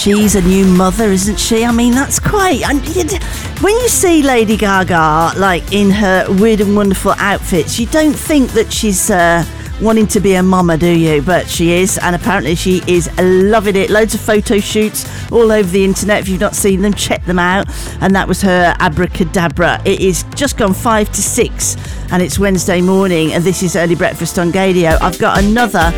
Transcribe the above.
she's a new mother, isn't she? I mean, that's quite... when you see Lady Gaga, like, in her weird and wonderful outfits, you don't think that she's wanting to be a mama, do you? But she is, and apparently she is loving it. Loads of photo shoots all over the internet. If you've not seen them, check them out. And that was her Abracadabra. It is just gone 5 to 6, and it's Wednesday morning, and this is Early Breakfast on Gadio. I've got another